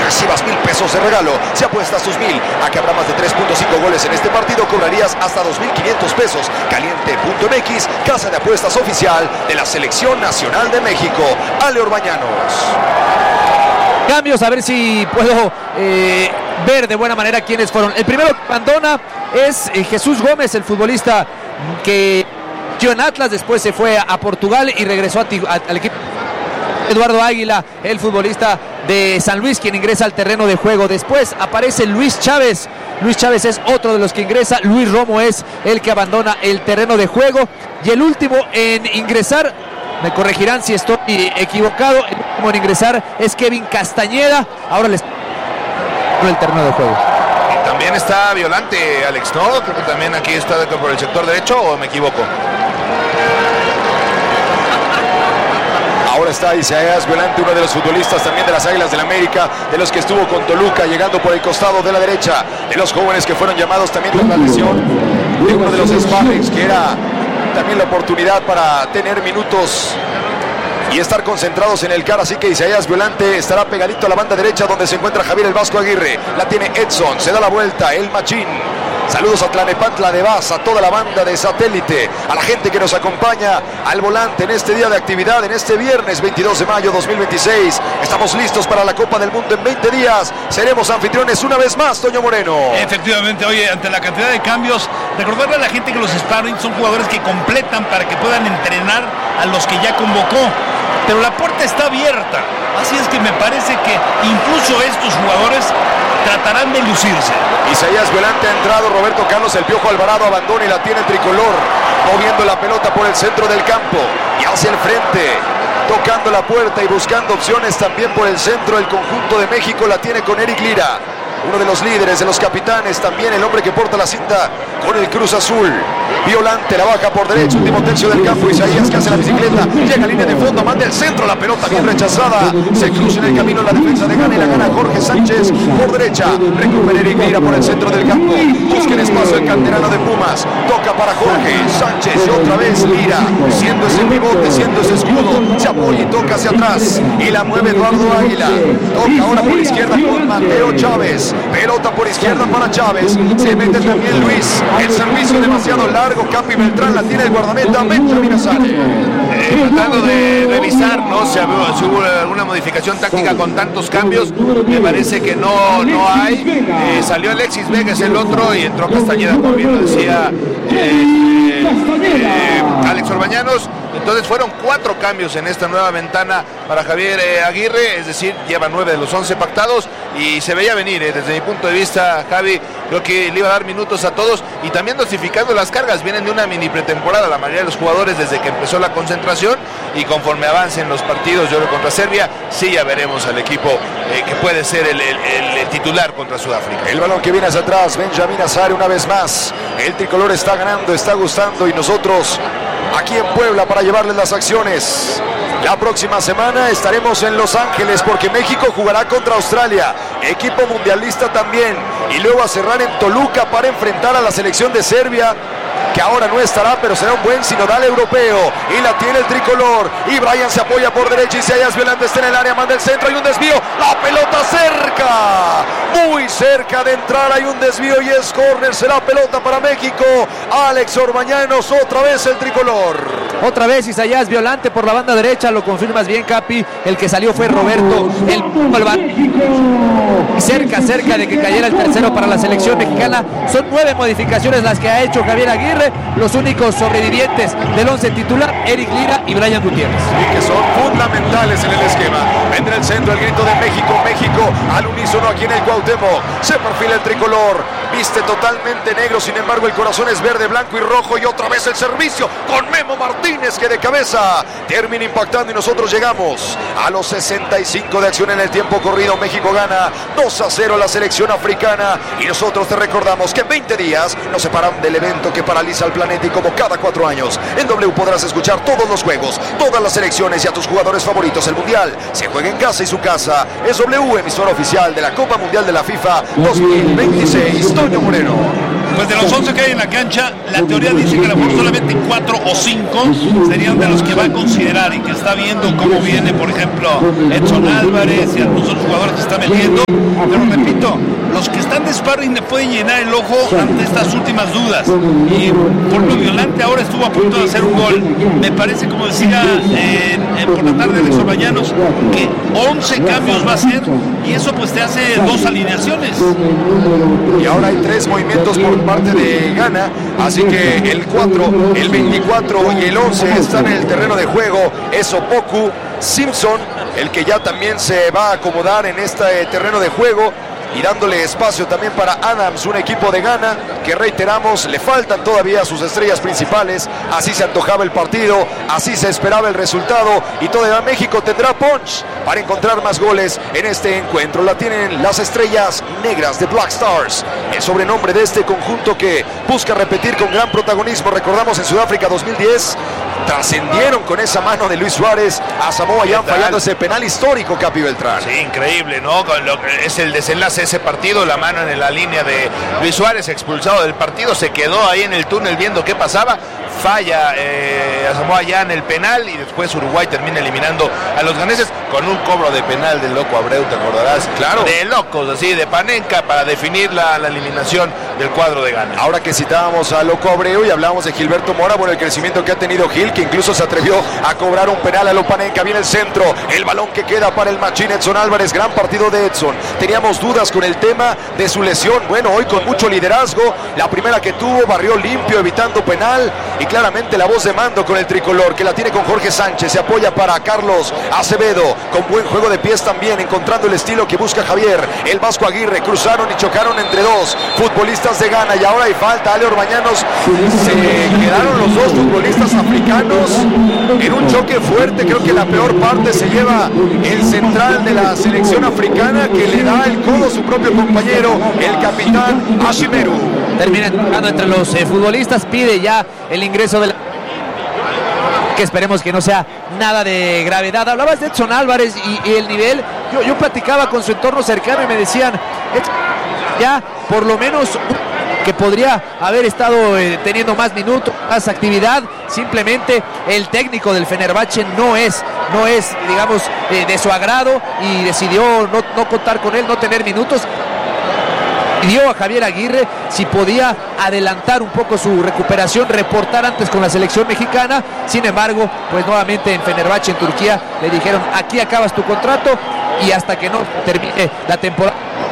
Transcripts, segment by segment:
recibas 1,000 pesos de regalo. Si apuestas tus 1,000 a que habrá más de 3.5 goles en este partido, cobrarías hasta 2,500 pesos. Caliente.mx, casa de apuestas oficial de la Selección Nacional de México. Ale Orbañanos. Cambios, a ver si puedo ver de buena manera quiénes fueron. El primero que abandona es Jesús Gómez, el futbolista que yo en Atlas, después se fue a Portugal y regresó al equipo. Eduardo Águila, el futbolista de San Luis, quien ingresa al terreno de juego. Después aparece Luis Chávez. Luis Chávez es otro de los que ingresa. Luis Romo es el que abandona el terreno de juego. Y el último en ingresar, me corregirán si estoy equivocado, el último en ingresar es Kevin Castañeda. Ahora les el terreno de juego. Y también está Violante, Alex, ¿no? Creo que también aquí está por el sector derecho, ¿o me equivoco? Ahora está Isaías Violante, uno de los futbolistas también de las Águilas del América, de los que estuvo con Toluca, llegando por el costado de la derecha, de los jóvenes que fueron llamados también por la lesión de uno de los sparrings, que era también la oportunidad para tener minutos y estar concentrados en el CAR. Así que Isaías Violante estará pegadito a la banda derecha, donde se encuentra Javier el Vasco Aguirre. La tiene Edson, se da la vuelta, el Machín. Saludos a Tlanepantla de Vaz, a toda la banda de Satélite, a la gente que nos acompaña al volante en este día de actividad, en este viernes 22 de mayo 2026. Estamos listos para la Copa del Mundo en 20 días. Seremos anfitriones una vez más, Toño Moreno. Efectivamente, oye, ante la cantidad de cambios, recordarle a la gente que los sparring son jugadores que completan para que puedan entrenar a los que ya convocó. Pero la puerta está abierta, así es que me parece que incluso estos jugadores tratarán de lucirse. Isaías Violante ha entrado, Roberto Carlos El Piojo Alvarado abandona y la tiene tricolor, moviendo la pelota por el centro del campo y hacia el frente, tocando la puerta y buscando opciones también por el centro. El conjunto de México la tiene con Eric Lira, uno de los líderes, de los capitanes, también el hombre que porta la cinta con el Cruz Azul. Violante la baja por derecho, último tercio del campo. Isaías que hace la bicicleta, llega a línea de fondo, manda el centro, la pelota bien rechazada, se cruza en el camino la defensa de Gana y la gana Jorge Sánchez por derecha. Recupera Eric Lira por el centro del campo, busca el espacio el canterano de Pumas, toca para Jorge Sánchez y otra vez Lira, siendo ese pivote, siendo ese escudo, se apoya y toca hacia atrás y la mueve Eduardo Águila. Toca ahora por izquierda con Mateo Chávez, pelota por izquierda para Chávez, se mete también Luis, el servicio demasiado largo. Capi Beltrán la tiene el guardameta Benjamín Azale. Tratando de revisar, ¿no? Si hubo alguna modificación táctica con tantos cambios. Me parece que no hay. Salió Alexis Vega, es el otro, y entró Castañeda, como bien lo decía Alex Orbañanos. Entonces fueron 4 cambios en esta nueva ventana para Javier Aguirre, es decir, lleva 9 de los 11 pactados y se veía venir, desde mi punto de vista, Javi, creo que le iba a dar minutos a todos y también dosificando las cargas. Vienen de una mini pretemporada la mayoría de los jugadores desde que empezó la concentración, y conforme avancen los partidos, yo creo contra Serbia, sí ya veremos al equipo que puede ser el titular contra Sudáfrica. El balón que viene hacia atrás, Benjamín Azare una vez más. El tricolor está ganando, está gustando, y nosotros aquí en Puebla para llevarles las acciones. La próxima semana estaremos en Los Ángeles porque México jugará contra Australia, equipo mundialista también, y luego a cerrar en Toluca para enfrentar a la selección de Serbia, que ahora no estará, pero será un buen sinodal europeo, y la tiene el tricolor, y Brian se apoya por derecha, y Isaías Violante está en el área, manda el centro, hay un desvío, la pelota cerca, muy cerca de entrar, hay un desvío y es córner, será pelota para México. Alex Orbañanos, otra vez el tricolor. Otra vez Isaías Violante por la banda derecha, lo confirmas bien, Capi. El que salió fue Roberto el cerca de que cayera el tercero para la selección mexicana. Son 9 modificaciones las que ha hecho Javier Aguirre. Los únicos sobrevivientes del 11 titular, Eric Lira y Brian Gutiérrez, y que son fundamentales en el esquema. Vendrá el centro, el grito de México, México al unísono aquí en el Cuauhtémoc. Se perfila el tricolor, viste totalmente negro, sin embargo el corazón es verde, blanco y rojo, y otra vez el servicio con Memo Martínez, que de cabeza termina impactando, y nosotros llegamos a los 65 de acción en el tiempo corrido. México gana 2-0 a la selección africana, y nosotros te recordamos que en 20 días nos separan del evento que paraliza al planeta, y como cada 4 años en W podrás escuchar todos los juegos, todas las selecciones y a tus jugadores favoritos. El Mundial se juega en casa, y su casa es W, emisora oficial de la Copa Mundial de la FIFA 2026. Toño Moreno. Pues de los 11 que hay en la cancha, la teoría dice que a lo mejor solamente 4 o 5 serían de los que va a considerar y que está viendo cómo viene, por ejemplo, Edson Álvarez y algunos otros jugadores que está metiendo. Pero repito, los que están de sparring le pueden llenar el ojo ante estas últimas dudas. Y por lo Violante ahora estuvo a punto de hacer un gol. Me parece, como decía por la tarde de Orbañanos, que 11 cambios va a hacer y eso pues te hace 2 alineaciones. Y ahora hay 3 movimientos por parte de Ghana, así que el 4, el 24 y el 11 están en el terreno de juego. Es Opoku, Simpson, el que ya también se va a acomodar en este terreno de juego, y dándole espacio también para Adams, un equipo de Ghana que, reiteramos, le faltan todavía sus estrellas principales. Así se antojaba el partido, así se esperaba el resultado, y todavía México tendrá punch para encontrar más goles en este encuentro. La tienen las estrellas negras de Black Stars, el sobrenombre de este conjunto que busca repetir con gran protagonismo. Recordamos en Sudáfrica 2010 trascendieron con esa mano de Luis Suárez a Samoa Jan, fallando ese penal histórico, Capi Beltrán. Sí, increíble, ¿no? Es el desenlace de ese partido, la mano en la línea de Luis Suárez, expulsado del partido, se quedó ahí en el túnel viendo qué pasaba, falla a Samoa Jan el penal, y después Uruguay termina eliminando a los ganeses con un cobro de penal del Loco Abreu, te acordarás, claro, de locos, así, de Panenka, para definir la eliminación del cuadro de Ghana. Ahora que citábamos a Loco Abreu y hablábamos de Gilberto Mora, bueno, el crecimiento que ha tenido Gil, que incluso se atrevió a cobrar un penal a lo Panenka. Viene el centro, el balón que queda para el machín Edson Álvarez. Gran partido de Edson. Teníamos dudas con el tema de su lesión. Bueno, hoy con mucho liderazgo, la primera que tuvo, barrió limpio, evitando penal, y claramente la voz de mando con el tricolor, que la tiene con Jorge Sánchez. Se apoya para Carlos Acevedo, con buen juego de pies también, encontrando el estilo que busca Javier. El Vasco Aguirre, cruzaron y chocaron entre 2 futbolistas de Ghana, y ahora hay falta. Ale Orbañanos, se quedaron los 2 futbolistas africanos en un choque fuerte. Creo que la peor parte se lleva el central de la selección africana, que le da el codo a su propio compañero, el capitán Ashimeru. Termina tocando entre los futbolistas, pide ya el ingreso de la... que esperemos que no sea nada de gravedad. Hablabas de Edson Álvarez y el nivel. Yo platicaba con su entorno cercano y me decían, ya por lo menos que podría haber estado teniendo más minutos, más actividad. Simplemente el técnico del Fenerbahce no es digamos, de su agrado, y decidió no contar con él, no tener minutos. Pidió a Javier Aguirre si podía adelantar un poco su recuperación, reportar antes con la selección mexicana. Sin embargo, pues nuevamente en Fenerbahce, en Turquía, le dijeron: aquí acabas tu contrato y hasta que no termine la temporada.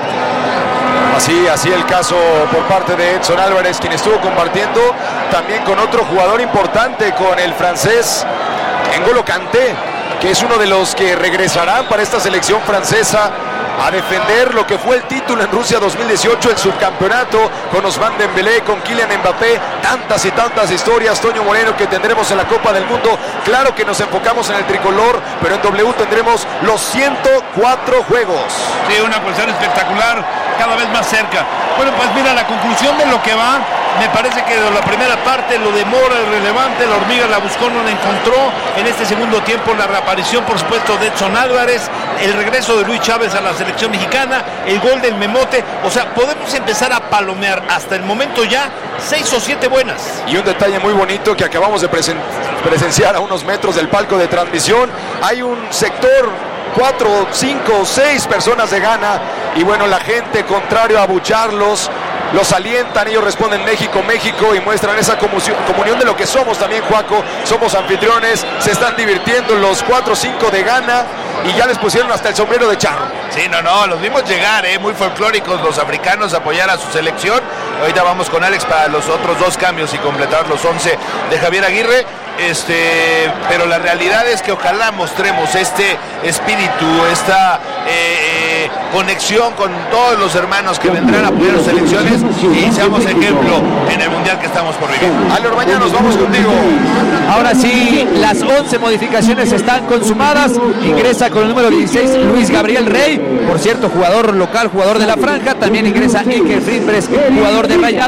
Así el caso por parte de Edson Álvarez, quien estuvo compartiendo también con otro jugador importante, con el francés N'Golo Kanté, que es uno de los que regresarán para esta selección francesa a defender lo que fue el título en Rusia 2018, el subcampeonato, con Ousmane Dembélé, con Kylian Mbappé. Tantas y tantas historias, Toño Moreno, que tendremos en la Copa del Mundo. Claro que nos enfocamos en el tricolor, pero en W tendremos los 104 juegos. Sí, una cuestión espectacular, cada vez más cerca. Bueno, pues mira, la conclusión de lo que va, me parece que de la primera parte lo de Mora es relevante, la hormiga la buscó, no la encontró. En este segundo tiempo la reaparición, por supuesto, de Edson Álvarez, el regreso de Luis Chávez a la selección mexicana, el gol del Memote. O sea, podemos empezar a palomear hasta el momento ya 6 o 7 buenas. Y un detalle muy bonito que acabamos de presenciar a unos metros del palco de transmisión. Hay un sector, 4, 5, 6 personas de Ghana, y bueno, la gente, contrario a abucharlos, los alientan. Ellos responden México, México, y muestran esa comunión de lo que somos también, Juaco. Somos anfitriones, se están divirtiendo los 4 o 5 de Ghana, y ya les pusieron hasta el sombrero de charro. Sí, no, los vimos llegar, muy folclóricos los africanos, apoyar a su selección. Ahorita vamos con Alex para los otros 2 cambios y completar los 11 de Javier Aguirre. Pero la realidad es que ojalá mostremos este espíritu, esta conexión con todos los hermanos que vendrán a apoyar las selecciones, y seamos ejemplo en el mundial que estamos por vivir. Ale Orbañanos, vamos contigo. Ahora sí, las 11 modificaciones están consumadas. Ingresa con el número 16 Luis Gabriel Rey, por cierto, jugador local, jugador de la franja. También ingresa Iker Friedrich, jugador de Rayados.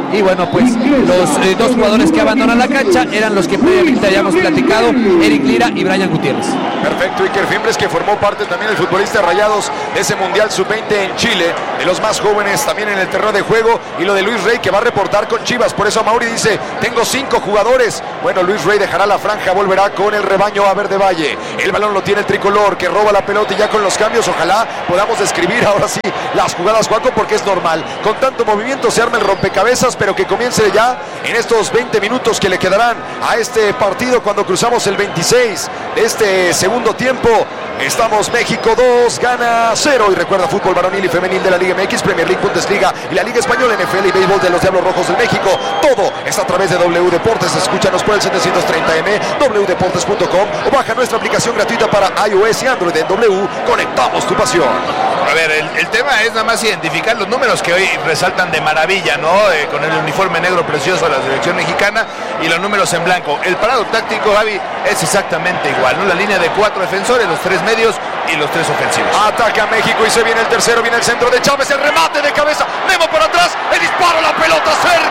y bueno, pues los dos jugadores que abandonan la cancha eran los que previamente habíamos platicado, Eric Lira y Brian Gutiérrez. Perfecto, Iker Fimbres, que formó parte también del futbolista de Rayados de ese Mundial Sub-20 en Chile, de los más jóvenes también en el terreno de juego, y lo de Luis Rey, que va a reportar con Chivas. Por eso Mauri dice, tengo 5 jugadores. Bueno, Luis Rey dejará la franja, volverá con el rebaño a Verde Valle. El balón lo tiene el tricolor, que roba la pelota, y ya con los cambios ojalá podamos describir ahora sí las jugadas, Juanjo, porque es normal. Con tanto movimiento se arma el rompecabezas, pero que comience ya en estos 20 minutos que le quedarán a este partido cuando cruzamos el 26 de este segundo tiempo. Estamos México 2, Ghana 0. Y recuerda, fútbol varonil y femenil de la Liga MX, Premier League, Bundesliga y la Liga Española, NFL y béisbol de los Diablos Rojos de México. Todo está a través de W Deportes. Escúchanos por el 730M, wdeportes.com, o baja nuestra aplicación gratuita para iOS y Android en W. Conectamos tu pasión. A ver, el tema es nada más identificar los números que hoy resaltan de maravilla, ¿no? Con el uniforme negro precioso de la selección mexicana y los números en blanco. El parado táctico, Javi, es exactamente igual, ¿no? La línea de 4 defensores, los 3 medios y los 3 ofensivos. Ataca México y se viene el tercero, viene el centro de Chávez, el remate de cabeza, Memo por atrás, el disparo, la pelota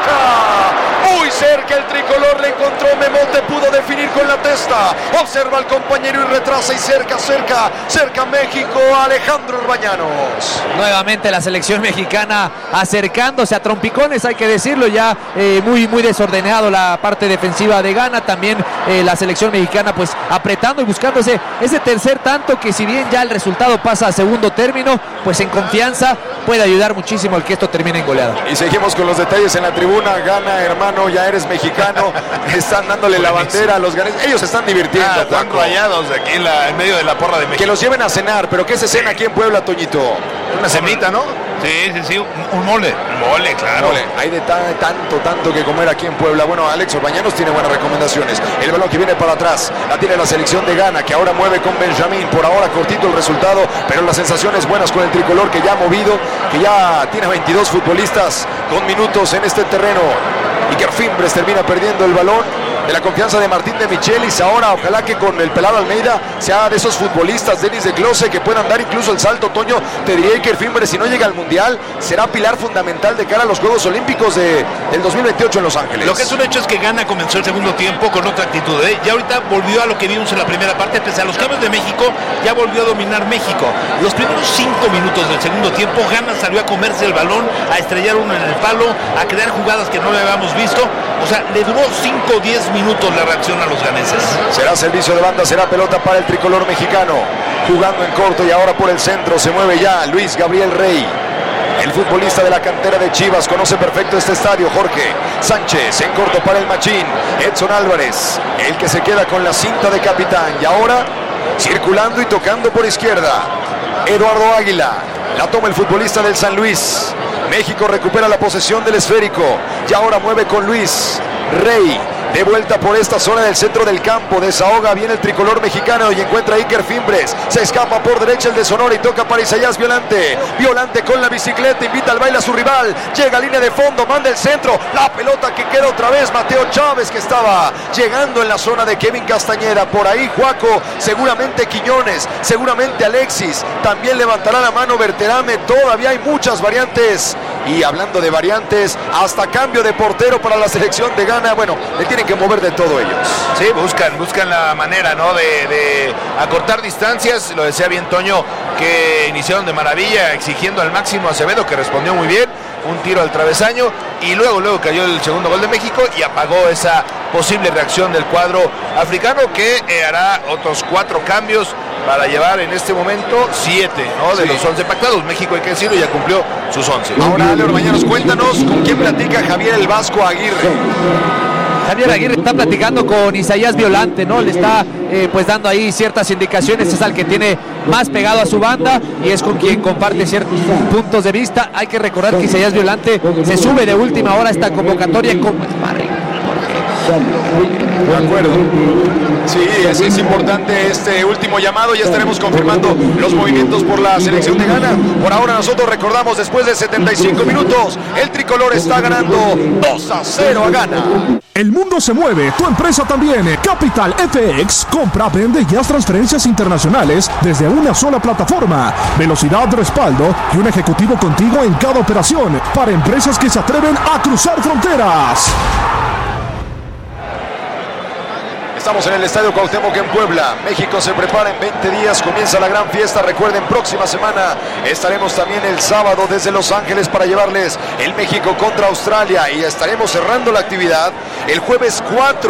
cerca, muy cerca el tricolor, le encontró Memote, pudo definir con la testa, observa al compañero y retrasa, y cerca México, Alejandro Orbañanos. Nuevamente la selección mexicana acercándose a trompicones, hay que decirlo, ya muy desordenado la parte defensiva de Ghana, también la selección mexicana pues apretando y buscando ese tercer tanto, que si bien ya el resultado pasa a segundo término, pues en confianza puede ayudar muchísimo al que esto termine en goleada. Y seguimos con los detalles en la tribuna. Ghana, hermano, ya eres mexicano. Están dándole la bandera a los ganeses. Ellos se están divirtiendo. Están rayados aquí en medio de la porra de México. Que los lleven a cenar, pero ¿qué se cena aquí en Puebla, Toñito? Una semita, ¿no? Sí, un mole. Mole, claro. Mole. Hay de tanto que comer aquí en Puebla. Bueno, Alex Orbañanos tiene buenas recomendaciones. El balón que viene para atrás, la tiene la selección de Ghana, que ahora mueve con Benjamín. Por ahora cortito el resultado, pero las sensaciones buenas con el tricolor, que ya ha movido, que ya tiene 22 futbolistas con minutos en este terreno. Iker Fimbres termina perdiendo el balón de la confianza de Martín de Michelis. Ahora ojalá que con el pelado Almeida sea de esos futbolistas, Denis de Close, que puedan dar incluso el salto. Toño, te diría Iker Fimbres, si no llega al Mundial, será pilar fundamental de cara a los Juegos Olímpicos del 2028 en Los Ángeles. Lo que es un hecho es que Ghana comenzó el segundo tiempo con otra actitud, ¿eh? Ya ahorita volvió a lo que vimos en la primera parte, pese a los cambios de México, ya volvió a dominar México. Los primeros 5 minutos del segundo tiempo, Ghana salió a comerse el balón, a estrellar uno en el palo, a crear jugadas que no le habíamos visto. O sea, le duró 5 o 10 minutos la reacción a los ganeses. Será servicio de banda, será pelota para el tricolor mexicano, jugando en corto, y ahora por el centro se mueve ya Luis Gabriel Rey. El futbolista de la cantera de Chivas conoce perfecto este estadio. Jorge Sánchez en corto para el machín. Edson Álvarez, el que se queda con la cinta de capitán. Y ahora circulando y tocando por izquierda, Eduardo Águila. La toma el futbolista del San Luis. México recupera la posesión del esférico. Y ahora mueve con Luis Rey. De vuelta por esta zona del centro del campo, desahoga bien el tricolor mexicano y encuentra a Iker Fimbres. Se escapa por derecha el de Sonora y toca para Isaías Violante. Violante con la bicicleta, invita al baile a su rival. Llega a línea de fondo, manda el centro. La pelota que queda otra vez Mateo Chávez, que estaba llegando en la zona de Kevin Castañeda. Por ahí Juaco, seguramente Quiñones, seguramente Alexis. También levantará la mano Berterame. Todavía hay muchas variantes. Y hablando de variantes, hasta cambio de portero para la selección de Ghana. Bueno, le tienen que mover de todo ellos. Sí, buscan la manera, ¿no? de acortar distancias. Lo decía bien Toño, que iniciaron de maravilla, exigiendo al máximo a Acevedo, que respondió muy bien. Un tiro al travesaño y luego cayó el segundo gol de México y apagó esa posible reacción del cuadro africano, que hará otros 4 cambios para llevar en este momento 7, ¿no? De los 11 pactados. México, hay que decirlo, ya cumplió sus 11. Ahora, Ale Orbañanos, cuéntanos con quién platica Javier el Vasco Aguirre. Javier Aguirre está platicando con Isaías Violante, ¿no? Le está pues dando ahí ciertas indicaciones, es al que tiene más pegado a su banda y es con quien comparte ciertos puntos de vista. Hay que recordar que Isaías Violante se sube de última hora a esta convocatoria De acuerdo. Sí, es importante este último llamado. Ya estaremos confirmando los movimientos por la selección de Ghana. Por ahora nosotros recordamos, después de 75 minutos, el tricolor está ganando 2-0 a Ghana. El mundo se mueve, tu empresa también. Capital FX, compra, vende y haz transferencias internacionales desde una sola plataforma. Velocidad, respaldo y un ejecutivo contigo en cada operación para empresas que se atreven a cruzar fronteras. Estamos en el Estadio Cuauhtémoc en Puebla. México se prepara, en 20 días comienza la gran fiesta. Recuerden, próxima semana estaremos también el sábado desde Los Ángeles para llevarles el México contra Australia, y estaremos cerrando la actividad el jueves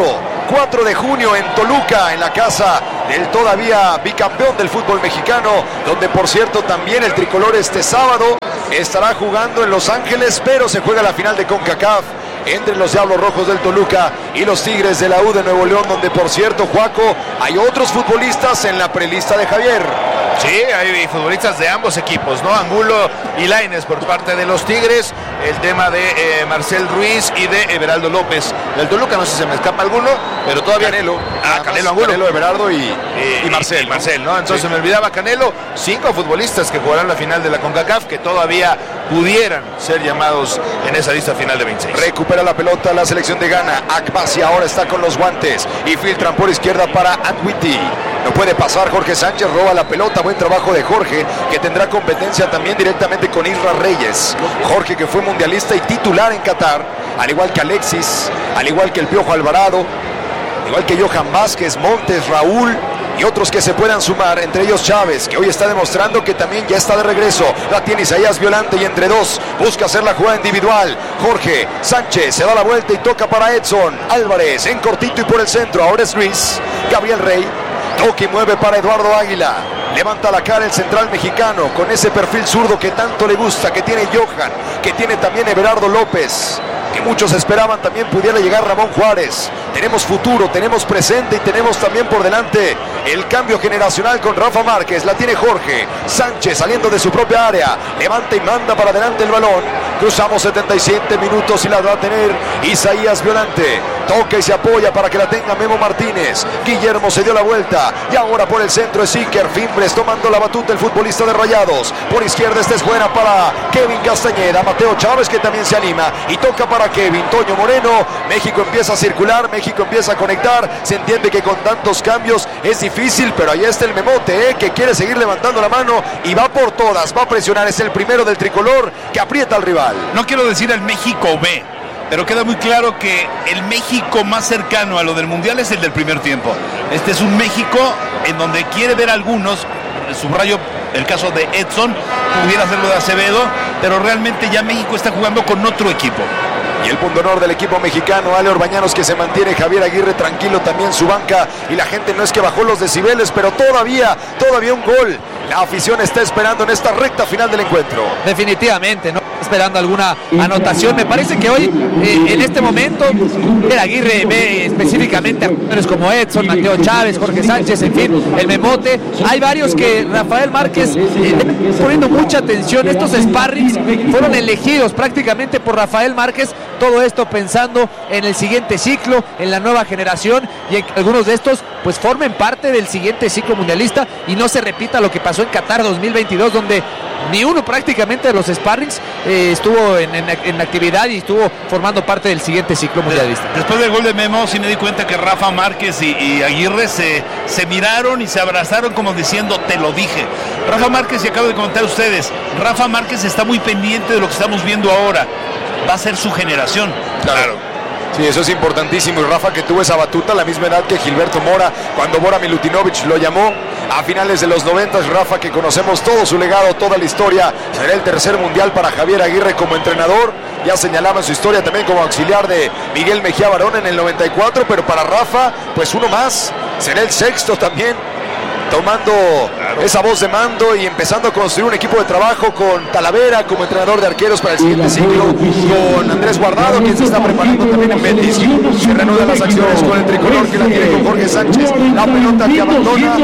4 de junio en Toluca, en la casa del todavía bicampeón del fútbol mexicano, donde por cierto también el tricolor este sábado estará jugando en Los Ángeles, pero se juega la final de CONCACAF entre los Diablos Rojos del Toluca y los Tigres de la U de Nuevo León, donde por cierto, Juaco, hay otros futbolistas en la prelista de Javier. Sí, hay futbolistas de ambos equipos, ¿no? Angulo y Lainez por parte de los Tigres, el tema de Marcel Ruiz y de Everaldo López. Del Toluca no sé si se me escapa alguno, pero todavía... Canelo. Canelo, Angulo. Canelo, Everardo y Marcel. Y Marcel, ¿no? Entonces me olvidaba Canelo. 5 futbolistas que jugarán la final de la CONCACAF que todavía pudieran ser llamados en esa lista final de 26. Recupera la pelota la selección de Ghana. Akbasi ahora está con los guantes y filtran por izquierda para Antwiti. No puede pasar Jorge Sánchez, roba la pelota. Buen trabajo de Jorge, que tendrá competencia también directamente con Isra Reyes. Jorge, que fue mundialista y titular en Qatar, al igual que Alexis, al igual que el Piojo Alvarado, al igual que Johan Vázquez, Montes, Raúl y otros que se puedan sumar, entre ellos Chávez, que hoy está demostrando que también ya está de regreso. La tiene Isaías Violante y entre dos busca hacer la jugada individual. Jorge Sánchez se da la vuelta y toca para Edson Álvarez en cortito y por el centro. Ahora es Luis Gabriel Rey. Toque y mueve para Eduardo Águila. Levanta la cara el central mexicano con ese perfil zurdo que tanto le gusta, que tiene Johan, que tiene también Everardo López, que muchos esperaban también pudiera llegar Ramón Juárez. Tenemos futuro, tenemos presente y tenemos también por delante el cambio generacional con Rafa Márquez. La tiene Jorge Sánchez saliendo de su propia área, levanta y manda para adelante el balón. Cruzamos 77 minutos y la va a tener Isaías Violante. Toca y se apoya para que la tenga Memo Martínez. Guillermo se dio la vuelta y ahora por el centro es Iker Fimbres tomando la batuta, el futbolista de Rayados. Por izquierda esta es buena para Kevin Castañeda. Mateo Chávez, que también se anima y toca para Kevin. Toño Moreno. México empieza a circular, México empieza a conectar. Se entiende que con tantos cambios es difícil, pero ahí está el Memote, que quiere seguir levantando la mano y va por todas, va a presionar. Es el primero del tricolor que aprieta al rival. No quiero decir el México B, pero queda muy claro que el México más cercano a lo del Mundial es el del primer tiempo. Este es un México en donde quiere ver algunos, subrayo el caso de Edson, pudiera hacerlo de Acevedo, pero realmente ya México está jugando con otro equipo. Y el punto honor del equipo mexicano, Ale Orbañanos, que se mantiene. Javier Aguirre tranquilo también su banca, y la gente no es que bajó los decibeles, pero todavía un gol. La afición está esperando en esta recta final del encuentro. Definitivamente, ¿no? Esperando alguna anotación. Me parece que hoy, en este momento, el Aguirre ve específicamente a jugadores como Edson, Mateo Chávez, Jorge Sánchez, en fin, el Memote. Hay varios que Rafael Márquez poniendo mucha atención. Estos sparrings fueron elegidos prácticamente por Rafael Márquez. Todo esto pensando en el siguiente ciclo, en la nueva generación, y en que algunos de estos pues formen parte del siguiente ciclo mundialista y no se repita lo que pasó en Qatar 2022, donde ni uno prácticamente de los sparrings estuvo en actividad y estuvo formando parte del siguiente ciclo mundialista. Después del gol de Memo, sí me di cuenta que Rafa Márquez y Aguirre se miraron y se abrazaron como diciendo, te lo dije. Rafa Márquez, y acabo de comentar a ustedes, Rafa Márquez está muy pendiente de lo que estamos viendo ahora. Va a ser su generación. Claro. Sí, eso es importantísimo. Y Rafa, que tuvo esa batuta a la misma edad que Gilberto Mora, cuando Bora Milutinovic lo llamó a finales de los 90. Rafa, que conocemos todo su legado, toda la historia. Será el tercer mundial para Javier Aguirre como entrenador. Ya señalaba en su historia también como auxiliar de Miguel Mejía Barón en el 94. Pero para Rafa, pues uno más. Será el sexto también, tomando esa voz de mando y empezando a construir un equipo de trabajo con Talavera como entrenador de arqueros para el siguiente ciclo, con Andrés Guardado, quien se está preparando también en Betis. Se reanudan las acciones con el tricolor, que la tiene con Jorge Sánchez. La pelota que abandona.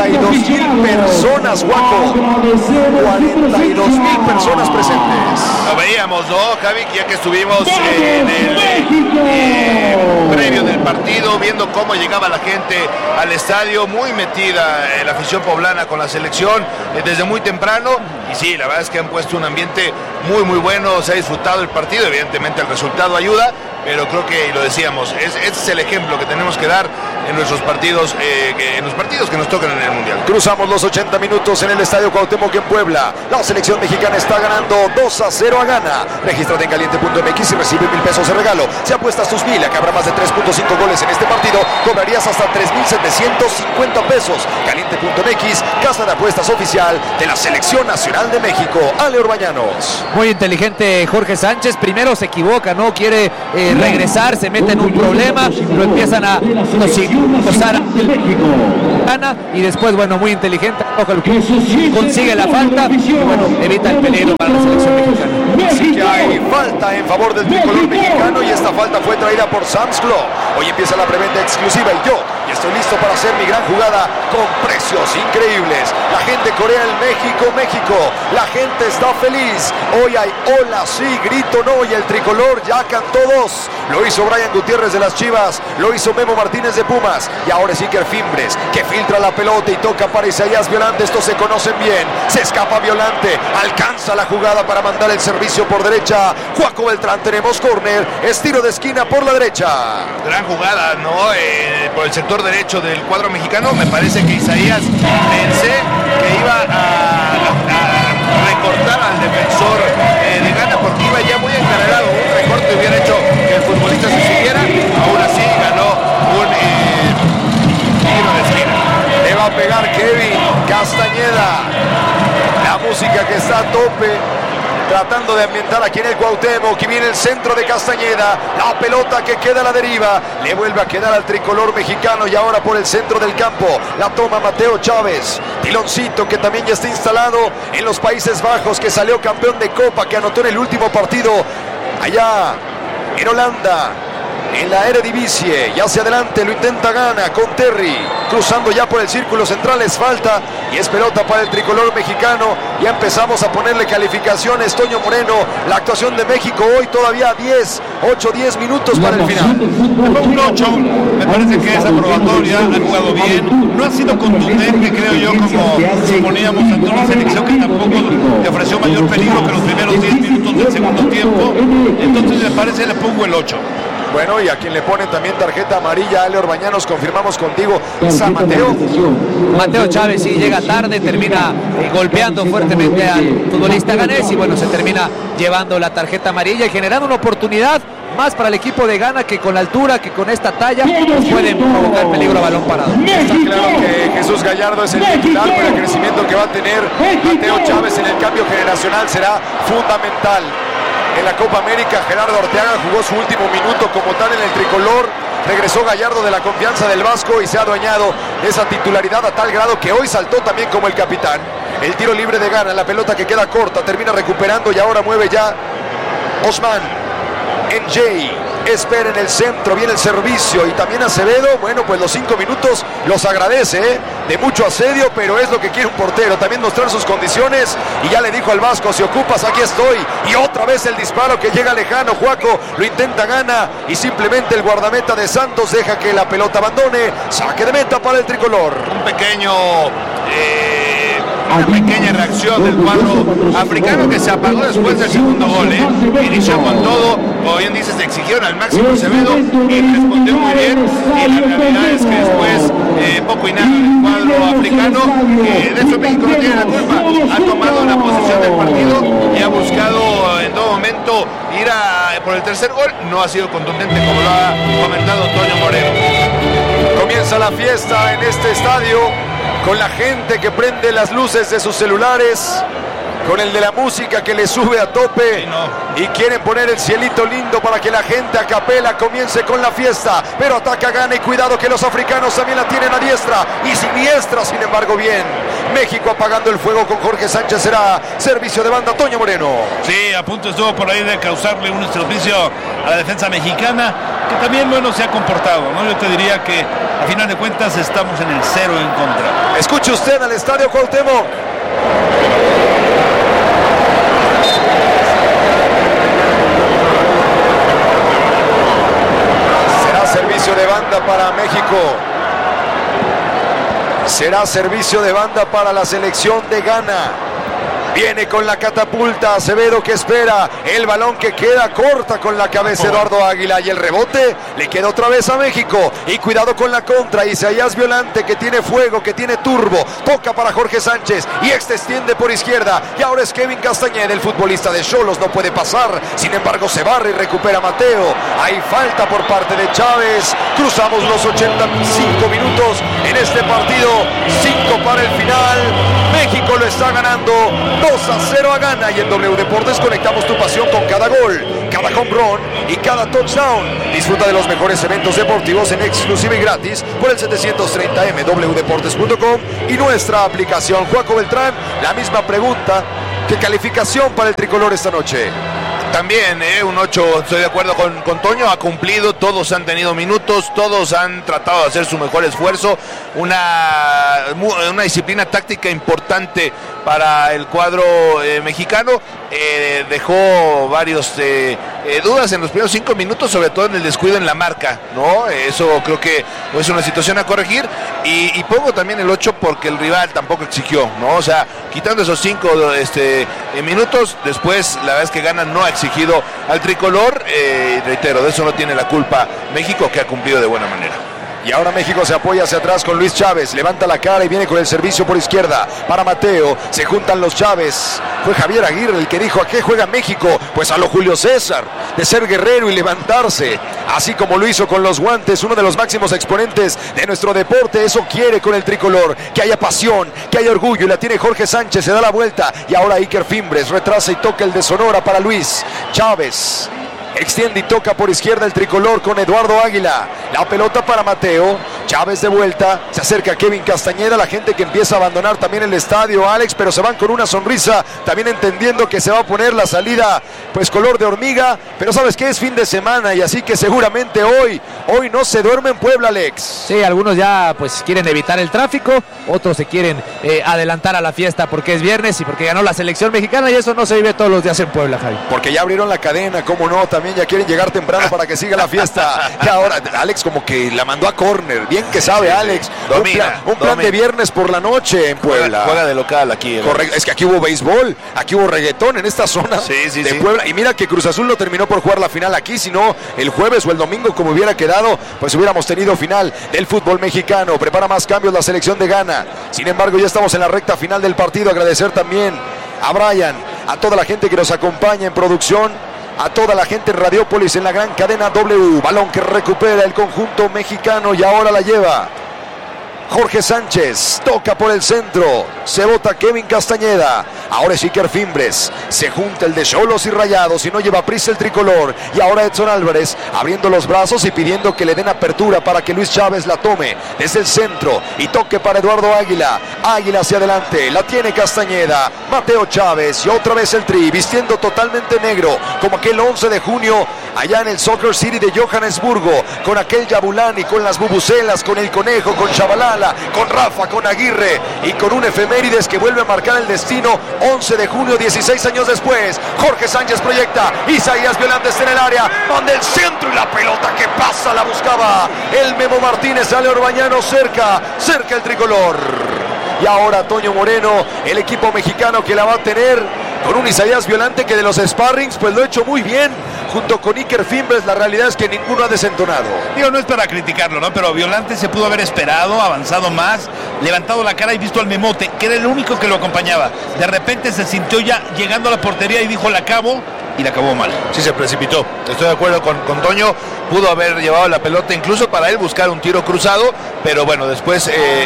42,000 personas, Guaco. 42,000 personas presentes. Lo veíamos, ¿no, Javi? Ya que estuvimos en el previo del partido, viendo cómo llegaba la gente al estadio, muy metida la afición poblana con la selección desde muy temprano. Y sí, la verdad es que han puesto un ambiente muy, muy bueno. Se ha disfrutado el partido, evidentemente el resultado ayuda, pero creo que, y lo decíamos, ese es el ejemplo que tenemos que dar en nuestros partidos, en los partidos que nos tocan en el Mundial. Cruzamos los 80 minutos en el Estadio Cuauhtémoc en Puebla. La selección mexicana está ganando 2-0 a Ghana. Regístrate en caliente.mx y recibe 1,000 pesos de regalo. Si apuestas tus 1,000 a que habrá más de 3.5 goles en este partido, cobrarías hasta 3,750 pesos. Caliente.mx, casa de apuestas oficial de la Selección Nacional de México. Ale Orbañanos. Muy inteligente Jorge Sánchez. Primero se equivoca, no quiere regresar, se mete en un problema, lo empiezan a usar Gana y después, bueno, muy inteligente, consigue la falta y bueno, evita el peligro para la selección mexicana. Así que hay falta en favor del tricolor mexicano y esta falta fue traída por Sam's Club. Hoy empieza la preventa exclusiva y yo estoy listo para hacer mi gran jugada con precios increíbles. La gente corea el México. La gente está feliz. Hoy hay hola, sí, grito, no, y el tricolor ya cantó 2. Lo hizo Brian Gutiérrez de las Chivas, lo hizo Memo Martínez de Pumas y ahora sí que Fimbres, que filtra la pelota y toca para Isaías Violante. Estos se conocen bien. Se escapa Violante, alcanza la jugada para mandar el servicio por derecha. Juaco Beltrán, tenemos córner, estilo de esquina por la derecha. Gran jugada, ¿no? Por el sector derecho del cuadro mexicano. Me parece que Isaías pensé que iba a recortar al defensor de Ghana porque iba ya muy encarregado. Un recorte hubiera hecho que el futbolista se siguiera. Aún así ganó un tiro de esquina. Le va a pegar Kevin Castañeda. La música que está a tope, tratando de ambientar aquí en el Cuauhtémoc. Y viene el centro de Castañeda, la pelota que queda a la deriva, le vuelve a quedar al tricolor mexicano y ahora por el centro del campo la toma Mateo Chávez. Tiloncito, que también ya está instalado en los Países Bajos, que salió campeón de Copa, que anotó en el último partido allá en Holanda, en la Eredivisie. Y hacia adelante lo intenta Ghana con Terry, cruzando ya por el círculo central. Es falta y es pelota para el tricolor mexicano. Ya empezamos a ponerle calificaciones. Toño Moreno, la actuación de México hoy todavía 8-10 minutos para el final. Un 8, me parece que es aprobatoria, han jugado bien, no ha sido contundente, creo yo, como suponíamos, ante una selección que tampoco le ofreció mayor peligro que los primeros 10 minutos del segundo tiempo. Entonces me parece le pongo el 8. Bueno, y a quien le ponen también tarjeta amarilla, Ale Orbañanos, confirmamos contigo, San Mateo. Mateo Chávez sí llega tarde, termina golpeando fuertemente al futbolista ganés y bueno, se termina llevando la tarjeta amarilla y generando una oportunidad más para el equipo de Ghana, que con la altura, que con esta talla pueden provocar peligro a balón parado. Está claro que Jesús Gallardo es el titular, pero el crecimiento que va a tener Mateo Chávez en el cambio generacional será fundamental. En la Copa América, Gerardo Arteaga jugó su último minuto como tal en el tricolor. Regresó Gallardo de la confianza del Vasco y se ha adueñado de esa titularidad a tal grado que hoy saltó también como el capitán. El tiro libre de Ghana, la pelota que queda corta, termina recuperando y ahora mueve ya Osman. NJ espera en el centro, viene el servicio y también Acevedo. Bueno, pues los 5 minutos los agradece, de mucho asedio, pero es lo que quiere un portero, también mostrar sus condiciones. Y ya le dijo al Vasco, si ocupas aquí estoy. Y otra vez el disparo que llega lejano. Juaco lo intenta Ghana y simplemente el guardameta de Santos deja que la pelota abandone. Saque de meta para el tricolor. Una pequeña reacción del cuadro africano que se apagó después del segundo gol. Inició con todo, como bien dices, le exigieron al máximo Acevedo y respondió muy bien. Y la realidad es que después poco y nada del cuadro africano. De eso México no tiene la culpa. Ha tomado la posesión del partido y ha buscado en todo momento ir por el tercer gol. No ha sido contundente, como lo ha comentado Toño Moreno. Comienza la fiesta en este estadio, con la gente que prende las luces de sus celulares, con el de la música que le sube a tope y quieren poner el cielito lindo para que la gente a capela comience con la fiesta. Pero ataca Ghana y cuidado que los africanos también la tienen a diestra y siniestra, sin embargo bien. México apagando el fuego con Jorge Sánchez, será servicio de banda Toño Moreno. Sí, a punto estuvo por ahí de causarle un servicio a la defensa mexicana, que también bueno se ha comportado, ¿no? Yo te diría que a final de cuentas estamos en el 0 en contra. Escuche usted al Estadio Cuauhtémoc. banda para México. Será servicio de banda para la selección de Ghana. Viene con la catapulta Acevedo, que espera el balón, que queda corta con la cabeza Eduardo Águila, y el rebote le queda otra vez a México. Y cuidado con la contra, Isaías Violante, que tiene fuego, que tiene turbo, toca para Jorge Sánchez y extiende por izquierda, y ahora es Kevin Castañeda, el futbolista de Xolos, no puede pasar, sin embargo se barre y recupera Mateo. Hay falta por parte de Chávez. Cruzamos los 85 minutos en este partido, 5 para el final. México lo está ganando 2-0 a Ghana, y en W Deportes conectamos tu pasión con cada gol, cada home run y cada touchdown. Disfruta de los mejores eventos deportivos en exclusiva y gratis por el 730M, wdeportes.com y nuestra aplicación. Juaco Beltrán, la misma pregunta: ¿qué calificación para el tricolor esta noche? También un 8, estoy de acuerdo con Toño, ha cumplido, todos han tenido minutos, todos han tratado de hacer su mejor esfuerzo, una disciplina táctica importante para el cuadro mexicano. Dejó varios dudas en los primeros 5 minutos, sobre todo en el descuido en la marca, ¿no? Eso creo que es una situación a corregir, y pongo también el 8 porque el rival tampoco exigió, ¿no? O sea, quitando esos 5 minutos, después la verdad es que Ghana no ha exigido al tricolor, reitero, de eso no tiene la culpa México, que ha cumplido de buena manera. Y ahora México se apoya hacia atrás con Luis Chávez, levanta la cara y viene con el servicio por izquierda para Mateo. Se juntan los Chávez. Fue Javier Aguirre el que dijo: ¿a qué juega México? Pues a lo Julio César, de ser guerrero y levantarse, así como lo hizo con los guantes, uno de los máximos exponentes de nuestro deporte. Eso quiere con el tricolor, que haya pasión, que haya orgullo, y la tiene Jorge Sánchez, se da la vuelta, y ahora Iker Fimbres retrasa y toca el de Sonora para Luis Chávez. Extiende y toca por izquierda el tricolor con Eduardo Águila. La pelota para Mateo. Chávez de vuelta. Se acerca Kevin Castañeda. La gente que empieza a abandonar también el estadio, Alex, pero se van con una sonrisa, también entendiendo que se va a poner la salida pues color de hormiga. Pero sabes que es fin de semana, y así que seguramente hoy no se duerme en Puebla, Alex. Sí, algunos ya pues quieren evitar el tráfico, otros se quieren adelantar a la fiesta porque es viernes y porque ganó la selección mexicana, y eso no se vive todos los días en Puebla, Javi. Porque ya abrieron la cadena, cómo no, también ya quieren llegar temprano para que siga la fiesta. Que ahora Alex como que la mandó a córner, bien que sabe, sí, Alex. Un plan de viernes por la noche en Puebla. Juega de local aquí. Correcto, es que aquí hubo béisbol, aquí hubo reggaetón en esta zona de Puebla. Y mira que Cruz Azul no terminó por jugar la final aquí, sino el jueves o el domingo, como hubiera quedado, pues hubiéramos tenido final del fútbol mexicano. Prepara más cambios la selección de Ghana. Sin embargo, ya estamos en la recta final del partido. Agradecer también a Brian, a toda la gente que nos acompaña en producción, a toda la gente en Radiópolis, en la gran cadena W. Balón que recupera el conjunto mexicano y ahora la lleva Jorge Sánchez, toca por el centro, se bota Kevin Castañeda, ahora es Iker Fimbres, se junta el de Xolos y Rayados y no lleva prisa el tricolor, y ahora Edson Álvarez abriendo los brazos y pidiendo que le den apertura para que Luis Chávez la tome desde el centro y toque para Eduardo Águila. Águila hacia adelante, la tiene Castañeda, Mateo Chávez y otra vez el Tri, vistiendo totalmente negro como aquel 11 de junio allá en el Soccer City de Johannesburgo, con aquel Yabulani, con las bubucelas, con el Conejo, con Chabalala, con Rafa, con Aguirre y con un efemérides que vuelve a marcar el destino. 11 de junio, 16 años después, Jorge Sánchez proyecta, Isaías Violante está en el área, manda el centro y la pelota que pasa, la buscaba el Memo Martínez, sale Orbañano cerca el tricolor. Y ahora Toño Moreno, el equipo mexicano que la va a tener con un Isaías Violante que de los sparrings pues lo ha hecho muy bien junto con Iker Fimbres. La realidad es que ninguno ha desentonado. Digo, no es para criticarlo, ¿no? Pero Violante se pudo haber esperado, avanzado más, levantado la cara y visto al Memote, que era el único que lo acompañaba. De repente se sintió ya llegando a la portería y dijo: la acabo, y la acabó mal. Sí, se precipitó. Estoy de acuerdo con Toño. Pudo haber llevado la pelota incluso para él buscar un tiro cruzado, pero bueno, después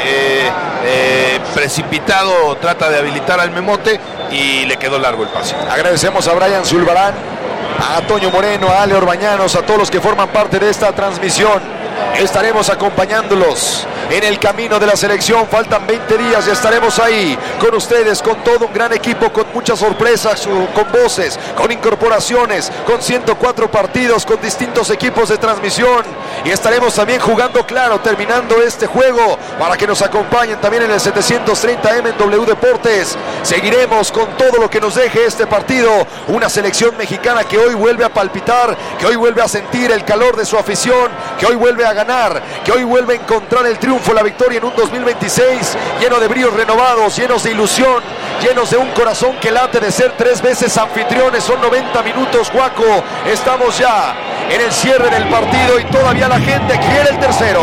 precipitado trata de habilitar al Memote y le quedó largo el pase. Agradecemos a Brian Zulbarán, a Toño Moreno, a Ale Orbañanos, a todos los que forman parte de esta transmisión. Estaremos acompañándolos en el camino de la selección. Faltan 20 días y estaremos ahí con ustedes, con todo un gran equipo, con muchas sorpresas, con voces, con incorporaciones, con 104 partidos, con distintos equipos de transmisión, y estaremos también jugando claro, terminando este juego, para que nos acompañen también en el 730M en W Deportes. Seguiremos con todo lo que nos deje este partido, una selección mexicana que hoy vuelve a palpitar, que hoy vuelve a sentir el calor de su afición, que hoy vuelve a ganar, que hoy vuelve a encontrar el triunfo, la victoria en un 2026 lleno de bríos renovados, llenos de ilusión, llenos de un corazón que late de ser 3 veces anfitriones. Son 90 minutos, Juaco, estamos ya en el cierre del partido y todavía la gente quiere el tercero.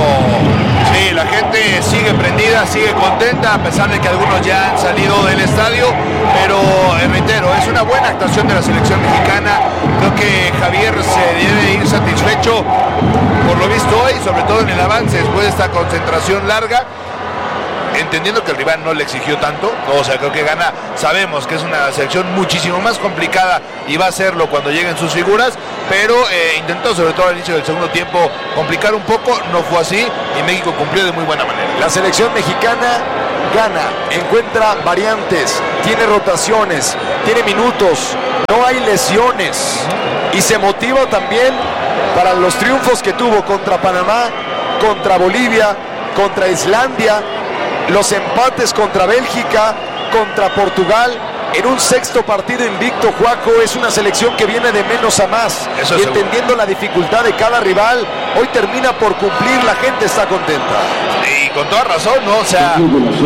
Sí, la gente sigue prendida, sigue contenta, a pesar de que algunos ya han salido del estadio, pero reitero, es una buena actuación de la selección mexicana. Creo que Javier se debe ir satisfecho por lo visto hoy, sobre todo en el avance después de esta concentración larga, entendiendo que el rival no le exigió tanto, ¿no? O sea, creo que gana, sabemos que es una selección muchísimo más complicada y va a serlo cuando lleguen sus figuras, pero intentó, sobre todo al inicio del segundo tiempo, complicar un poco, no fue así y México cumplió de muy buena manera. La selección mexicana gana, encuentra variantes, tiene rotaciones, tiene minutos, no hay lesiones y se motiva también para los triunfos que tuvo contra Panamá, contra Bolivia, contra Islandia, los empates contra Bélgica, contra Portugal. En un sexto partido invicto, Juaco, es una selección que viene de menos a más. Eso y entendiendo la dificultad de cada rival, hoy termina por cumplir, la gente está contenta. Y con toda razón, ¿no? O sea,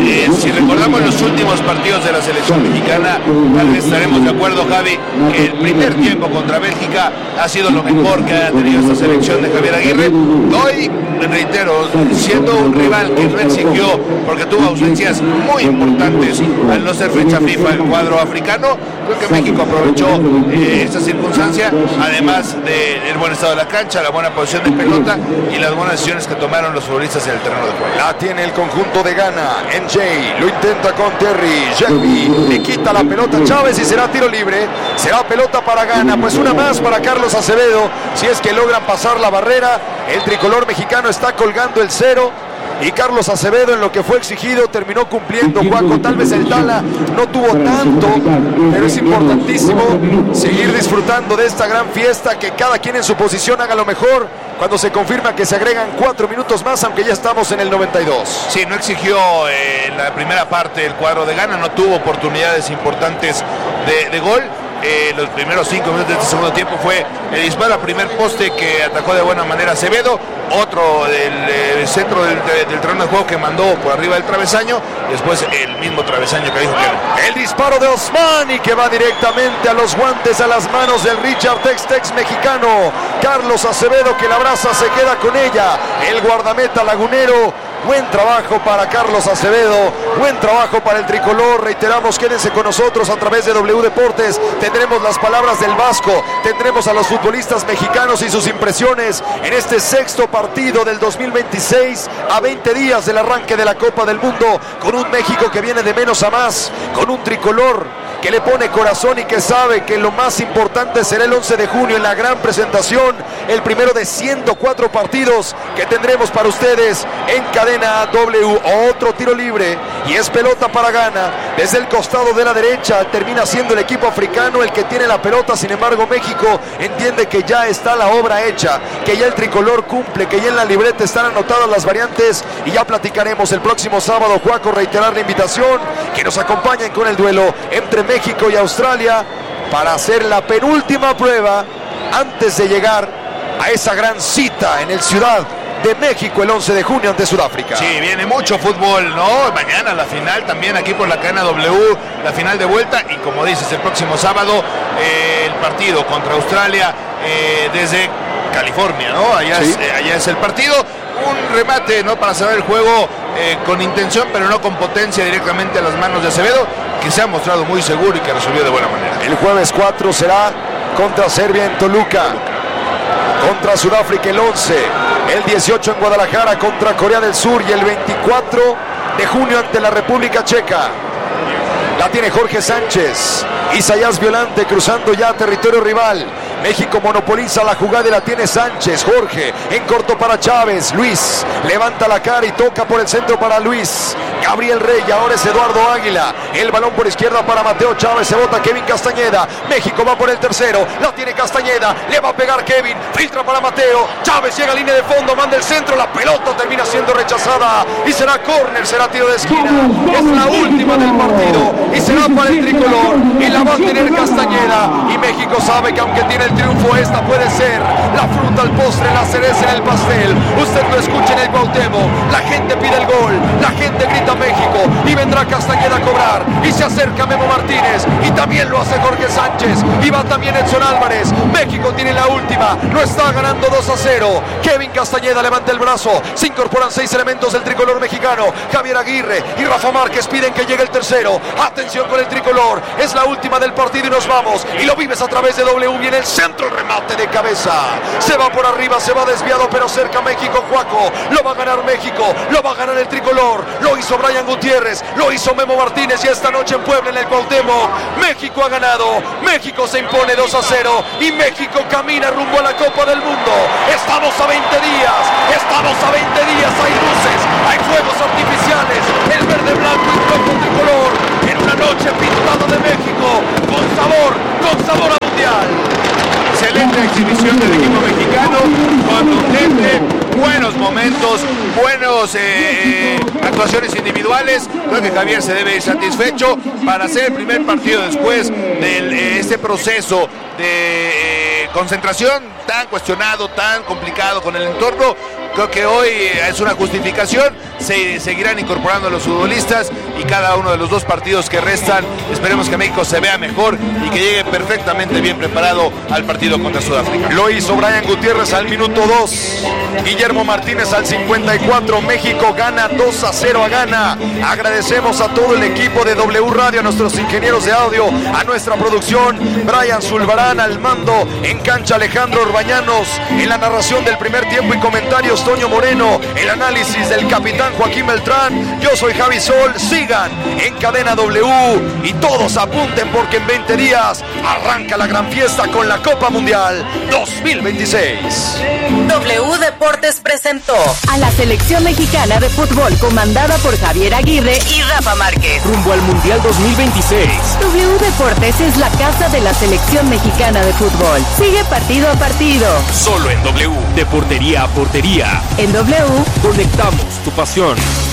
si recordamos los últimos partidos de la selección mexicana, tal vez estaremos de acuerdo, Javi, que el primer tiempo contra Bélgica ha sido lo mejor que ha tenido esta selección de Javier Aguirre. Hoy, reitero, siendo un rival que no exigió, porque tuvo ausencias muy importantes al no ser fecha FIFA el cuadro africano, creo que México aprovechó esta circunstancia, además del buen estado de la cancha, la buena posición de pelota y las buenas decisiones que tomaron los futbolistas en el terreno de juego. La tiene el conjunto de Ghana. MJ lo intenta con Terry. Jackie le quita la pelota a Chávez y será tiro libre. Será pelota para Ghana. Pues una más para Carlos Acevedo. Si es que logran pasar la barrera, el tricolor mexicano está colgando el 0. Y Carlos Acevedo, en lo que fue exigido, terminó cumpliendo, Juaco. Tal vez el Tala no tuvo tanto, pero es importantísimo seguir disfrutando de esta gran fiesta, que cada quien en su posición haga lo mejor, cuando se confirma que se agregan 4 minutos más, aunque ya estamos en el 92. Sí, no exigió en la primera parte el cuadro de Ghana, no tuvo oportunidades importantes de gol. Los primeros 5 minutos de este segundo tiempo fue el disparo a primer poste que atacó de buena manera Acevedo, otro del centro del terreno de juego que mandó por arriba del travesaño, y después el mismo travesaño que dijo que no. El disparo de Osmani, que va directamente a los guantes, a las manos del Richard Tex-Tex mexicano. Carlos Acevedo, que la abraza, se queda con ella. El guardameta lagunero. Buen trabajo para Carlos Acevedo, buen trabajo para el tricolor. Reiteramos, quédense con nosotros a través de W Deportes. Tendremos las palabras del Vasco, tendremos a los futbolistas mexicanos y sus impresiones en este sexto partido del 2026, a 20 días del arranque de la Copa del Mundo, con un México que viene de menos a más, con un tricolor que le pone corazón y que sabe que lo más importante será el 11 de junio en la gran presentación, el primero de 104 partidos que tendremos para ustedes en cadena W. Otro tiro libre y es pelota para Ghana desde el costado de la derecha. Termina siendo el equipo africano el que tiene la pelota. Sin embargo, México entiende que ya está la obra hecha, que ya el tricolor cumple, que ya en la libreta están anotadas las variantes, y ya platicaremos el próximo sábado. Juaco, reiterar la invitación, que nos acompañen con el duelo entre México y Australia para hacer la penúltima prueba antes de llegar a esa gran cita en el Ciudad de México el 11 de junio ante Sudáfrica. Sí, viene mucho fútbol, ¿no? Mañana la final también aquí por la cadena W, la final de vuelta, y como dices, el próximo sábado el partido contra Australia desde California, ¿no? Allá, sí. Allá es el partido. Un remate, ¿no?, para cerrar el juego con intención, pero no con potencia, directamente a las manos de Acevedo, que se ha mostrado muy seguro y que resolvió de buena manera. El jueves 4 será contra Serbia en Toluca, contra Sudáfrica el 11, el 18 en Guadalajara contra Corea del Sur, y el 24 de junio ante la República Checa. La tiene Jorge Sánchez. Isaías Violante cruzando ya territorio rival. México monopoliza la jugada y la tiene Sánchez. Jorge en corto para Chávez. Luis levanta la cara y toca por el centro para Luis. Gabriel Rey, ahora es Eduardo Águila. El balón por izquierda para Mateo Chávez. Se bota Kevin Castañeda. México va por el tercero. La tiene Castañeda. Le va a pegar Kevin. Filtra para Mateo. Chávez llega a línea de fondo. Manda el centro. La pelota termina siendo rechazada. Y será córner. Será tiro de esquina. Es la última del partido. Y será para el tricolor. Y la va a tener Castañeda. Y México sabe que aunque tiene el triunfo, esta puede ser la fruta al postre, la cereza en el pastel. Usted lo escucha en el Cuauhtémoc. La gente pide el gol. La gente grita México. Y vendrá Castañeda a cobrar. Y se acerca Memo Martínez. Y también lo hace Jorge Sánchez. Y va también Edson Álvarez. México tiene la última. Lo está ganando 2-0. Kevin Castañeda levanta el brazo. Se incorporan 6 elementos del tricolor mexicano. Javier Aguirre y Rafa Márquez piden que llegue el tercero. Atención con el tricolor. Es la última del partido y nos vamos. Y lo vives a través de W. Viene el centro, el remate de cabeza. Se va por arriba, se va desviado, pero cerca México, Juaco. Lo va a ganar México. Lo va a ganar el tricolor. Lo hizo Brian Gutiérrez. Lo hizo Memo Martínez. Y esta noche en Puebla, en el Cuauhtémoc, México ha ganado. México se impone 2-0. Y México camina rumbo a la Copa del Mundo. Estamos a 20 días. Estamos a 20 días. Hay luces, hay fuegos artificiales. El verde, blanco y rojo tricolor. En una noche pintada de México. Con sabor a mundial. Excelente exhibición del equipo mexicano, contundente, buenos momentos, buenos actuaciones individuales. Creo que Javier se debe ir satisfecho para hacer el primer partido después de este proceso de concentración tan cuestionado, tan complicado con el entorno. Creo que hoy es una justificación. Se seguirán incorporando los futbolistas y cada uno de los 2 partidos que restan, esperemos que México se vea mejor y que llegue perfectamente bien preparado al partido contra Sudáfrica. Lo hizo Brian Gutiérrez al minuto 2. Guillermo Martínez al 54. México gana 2-0 a Ghana. Agradecemos a todo el equipo de W Radio, a nuestros ingenieros de audio, a nuestra producción, Brian Zulbarán al mando, en cancha Alejandro Orbañanos, en la narración del primer tiempo y comentarios Toño Moreno, el análisis del capitán Joaquín Beltrán. Yo soy Javi Sol. Sigan en Cadena W y todos apunten porque en 20 días arranca la gran fiesta con la Copa Mundial 2026. W Deportes presentó a la selección mexicana de fútbol comandada por Javier Aguirre y Rafa Márquez rumbo al Mundial 2026. W Deportes es la casa de la selección mexicana de fútbol. Sigue partido a partido. Solo en W, de portería a portería. En W conectamos tu pasión.